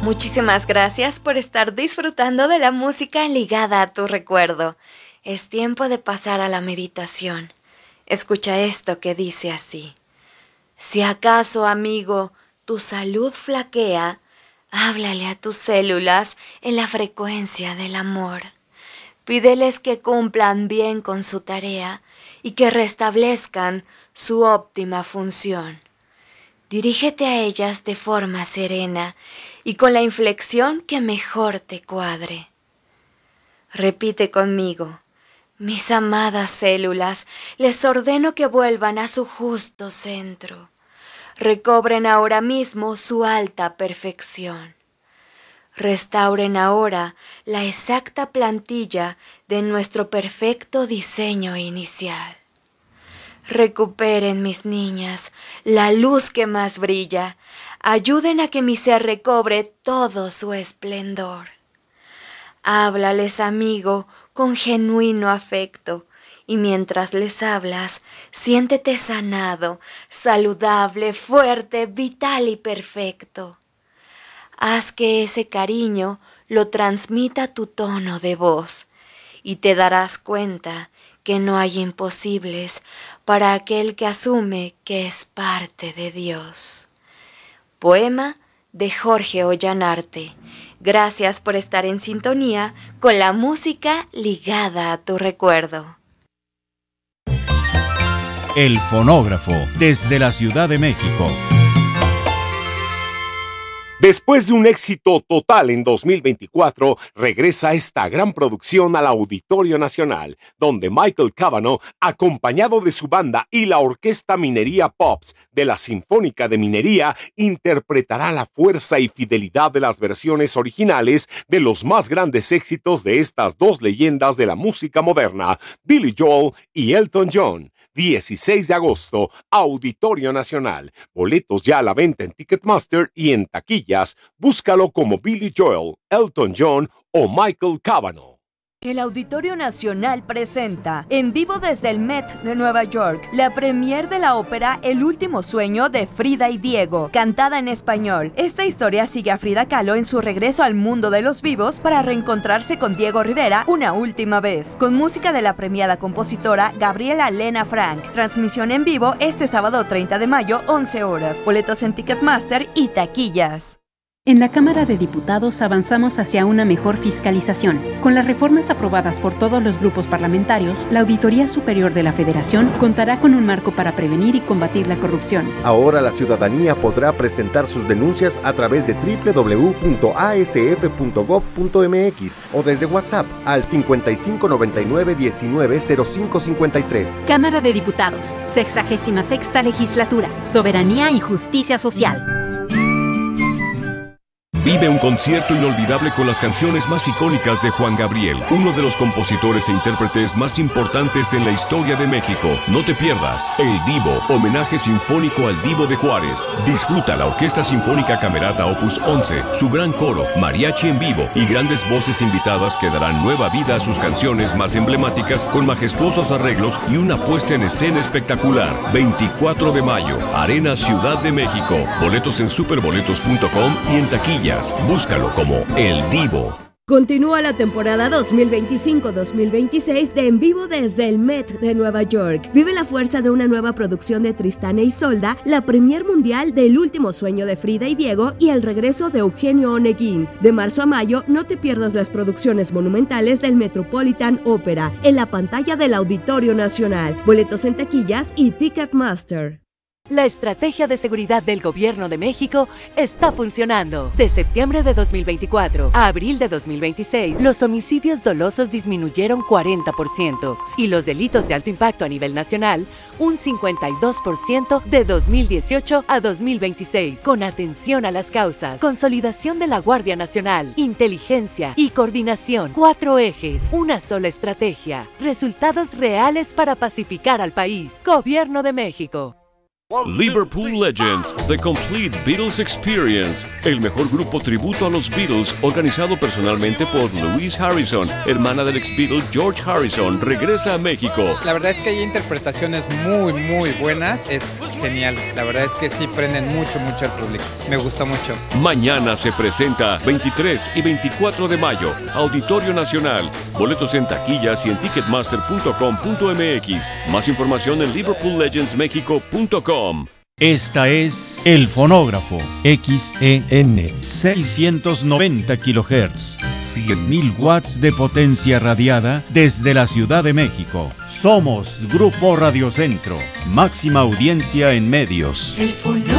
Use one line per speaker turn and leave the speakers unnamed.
Muchísimas gracias por estar disfrutando de la música ligada a tu recuerdo. Es tiempo de pasar a la meditación. Escucha esto que dice así: si acaso, amigo, tu salud flaquea, háblale a tus células en la frecuencia del amor. Pídeles que cumplan bien con su tarea y que restablezcan su óptima función. Dirígete a ellas de forma serena y con la inflexión que mejor te cuadre. Repite conmigo: mis amadas células, les ordeno que vuelvan a su justo centro. Recobren ahora mismo su alta perfección. Restauren ahora la exacta plantilla de nuestro perfecto diseño inicial. Recuperen, mis niñas, la luz que más brilla. Ayuden a que mi ser recobre todo su esplendor. Háblales, amigo, con genuino afecto, y mientras les hablas, siéntete sanado, saludable, fuerte, vital y perfecto. Haz que ese cariño lo transmita tu tono de voz, y te darás cuenta que no hay imposibles para aquel que asume que es parte de Dios. Poema de Jorge Ollanarte. Gracias por estar en sintonía con la música ligada a tu recuerdo.
El Fonógrafo, desde la Ciudad de México.
Después de un éxito total en 2024, regresa esta gran producción al Auditorio Nacional, donde Michael Cavanaugh, acompañado de su banda y la Orquesta Minería Pops de la Sinfónica de Minería, interpretará la fuerza y fidelidad de las versiones originales de los más grandes éxitos de estas dos leyendas de la música moderna, Billy Joel y Elton John. 16 de agosto, Auditorio Nacional. Boletos ya a la venta en Ticketmaster y en taquillas. Búscalo como Billy Joel, Elton John o Michael Cavanaugh.
El Auditorio Nacional presenta, en vivo desde el Met de Nueva York, la premier de la ópera El último sueño de Frida y Diego, cantada en español. Esta historia sigue a Frida Kahlo en su regreso al mundo de los vivos para reencontrarse con Diego Rivera una última vez, con música de la premiada compositora Gabriela Lena Frank. Transmisión en vivo este sábado 30 de mayo, 11 horas. Boletos en Ticketmaster y taquillas.
En la Cámara de Diputados avanzamos hacia una mejor fiscalización. Con las reformas aprobadas por todos los grupos parlamentarios, la Auditoría Superior de la Federación contará con un marco para prevenir y combatir la corrupción.
Ahora la ciudadanía podrá presentar sus denuncias a través de www.asf.gov.mx o desde WhatsApp al 5599-190553.
Cámara de Diputados, 66ª Legislatura, Soberanía y Justicia Social.
Vive un concierto inolvidable con las canciones más icónicas de Juan Gabriel, uno de los compositores e intérpretes más importantes en la historia de México. No te pierdas El Divo, homenaje sinfónico al Divo de Juárez. Disfruta la Orquesta Sinfónica Camerata Opus 11, su gran coro, mariachi en vivo y grandes voces invitadas que darán nueva vida a sus canciones más emblemáticas con majestuosos arreglos y una puesta en escena espectacular. 24 de mayo, Arena Ciudad de México. Boletos en superboletos.com y en taquilla. Búscalo como El Divo.
Continúa la temporada 2025-2026 de En Vivo desde el Met de Nueva York. Vive la fuerza de una nueva producción de Tristán e Isolda, la premier mundial de El último sueño de Frida y Diego y el regreso de Eugenio Oneguín. De marzo a mayo, no te pierdas las producciones monumentales del Metropolitan Opera en la pantalla del Auditorio Nacional. Boletos en taquillas y Ticketmaster.
La estrategia de seguridad del Gobierno de México está funcionando. De septiembre de 2024 a abril de 2026, los homicidios dolosos disminuyeron 40% y los delitos de alto impacto a nivel nacional un 52% de 2018 a 2026. Con atención a las causas, consolidación de la Guardia Nacional, inteligencia y coordinación. 4 ejes, una sola estrategia. Resultados reales para pacificar al país. Gobierno de México.
Liverpool Legends, The Complete Beatles Experience, el mejor grupo tributo a los Beatles, organizado personalmente por Louise Harrison, hermana del ex Beatle George Harrison, regresa a México.
La verdad es que hay interpretaciones muy buenas, es genial. La verdad es que sí prenden mucho al público. Me gustó mucho.
Mañana se presenta 23 y 24 de mayo, Auditorio Nacional. Boletos en taquillas y en ticketmaster.com.mx. Más información en liverpoollegendsmexico.com.
Esta es El Fonógrafo, XEN 690 kHz, 100.000 watts de potencia radiada desde la Ciudad de México. Somos Grupo Radio Centro, máxima audiencia en medios.
El Fonógrafo.